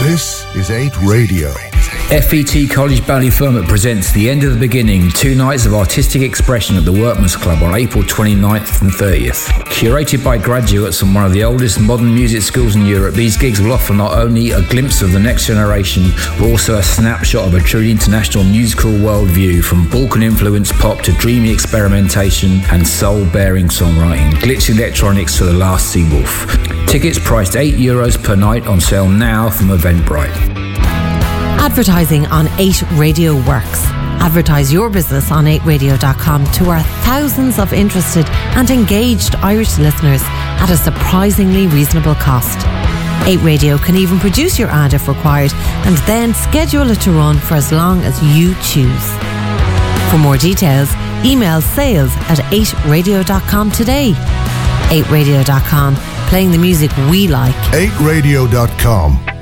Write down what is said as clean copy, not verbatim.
This is 8 Radio. FET College Ballyfermot presents The End of the Beginning, 2 nights of artistic expression at the Workman's Club on April 29th and 30th. Curated by graduates from one of the oldest modern music schools in Europe, these gigs will offer not only a glimpse of the next generation, but also a snapshot of a truly international musical worldview, from Balkan-influenced pop to dreamy experimentation and soul-bearing songwriting, glitchy electronics to the last Seawolf. Tickets priced €8 per night, on sale now from Eventbrite. Advertising on 8 Radio works. Advertise your business on 8radio.com to our thousands of interested and engaged Irish listeners at a surprisingly reasonable cost. 8 Radio can even produce your ad if required and then schedule it to run for as long as you choose. For more details, email sales@8radio.com today. 8radio.com, playing the music we like. 8radio.com.